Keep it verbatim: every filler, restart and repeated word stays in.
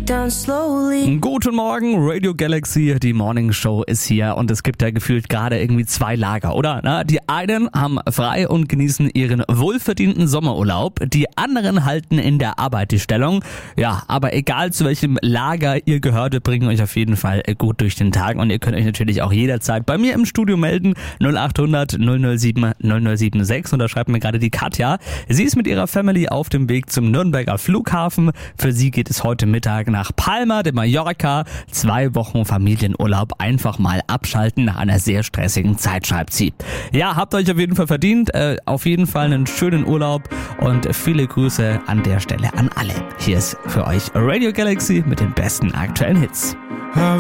down slowly. Guten Morgen, Radio Galaxy, die Morning Show ist hier und es gibt ja gefühlt gerade irgendwie zwei Lager, oder? Na, die einen haben frei und genießen ihren wohlverdienten Sommerurlaub, die anderen halten in der Arbeit die Stellung. Ja, aber egal zu welchem Lager ihr gehört, wir bringen euch auf jeden Fall gut durch den Tag und ihr könnt euch natürlich auch jederzeit bei mir im Studio melden, null acht hundert null null sieben null null sieben sechs, und da schreibt mir gerade die Katja. Sie ist mit ihrer Family auf dem Weg zum Nürnberger Flughafen. Für sie geht es heute Mittag nach Palma de Mallorca. Zwei Wochen Familienurlaub, einfach mal abschalten nach einer sehr stressigen Zeit, schreibt sie. Ja, habt euch auf jeden Fall verdient. Äh, auf jeden Fall einen schönen Urlaub und viele Grüße an der Stelle an alle. Hier ist für euch Radio Galaxy mit den besten aktuellen Hits.